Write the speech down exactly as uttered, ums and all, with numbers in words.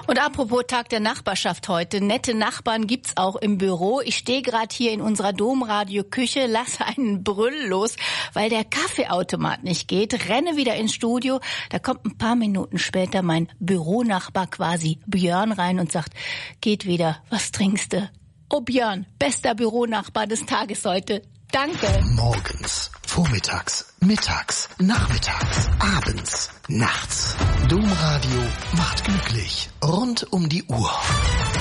Und apropos Tag der Nachbarschaft heute, nette Nachbarn gibt's auch im Büro. Ich stehe gerade hier in unserer Domradio-Küche, lasse einen Brüll los, weil der Kaffeeautomat nicht geht, renne wieder ins Studio. Da kommt ein paar Minuten später mein Büronachbar quasi Björn rein und sagt, geht wieder, was trinkst du? Oh Björn, bester Büronachbar des Tages heute. Danke. Morgens, vormittags, mittags, nachmittags, abends, nachts. Domradio macht glücklich. Rund um die Uhr.